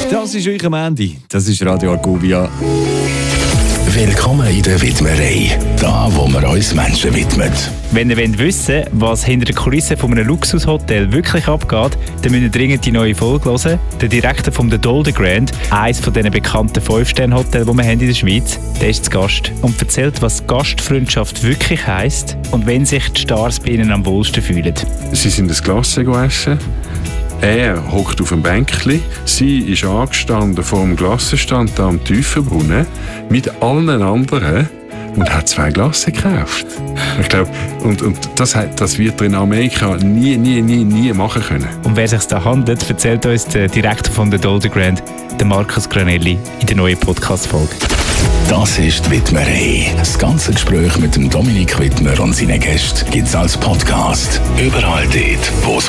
Das ist euch am Ende. Das ist Radio Argovia. Willkommen in der Widmerei, da wo wir uns Menschen widmen. Wenn ihr wissen wollt, was hinter der Kulisse von einem Luxushotel wirklich abgeht, dann müsst ihr dringend die neue Folge hören. Der Direktor vom The Dolder Grand, eines von diesen bekannten 5-Sterne-Hotels, die wir haben in der Schweiz, der ist zu Gast und erzählt, was Gastfreundschaft wirklich heisst und wenn sich die Stars bei ihnen am wohlsten fühlen. Sie sind ein Glas essen. Er hockt auf dem Bänkli, sie ist angestanden vor dem Glassenstand am Tiefenbrunnen mit allen anderen und hat 2 Glas gekauft. Ich glaube, und das wird er in Amerika nie machen können. Um wer es sich da handelt, erzählt uns der Direktor von The Dolder Grand, der Markus Granelli, in der neuen Podcast-Folge. Das ist die Widmerei. Das ganze Gespräch mit dem Dominik Widmer und seinen Gästen gibt es als Podcast. Überall dort, wo es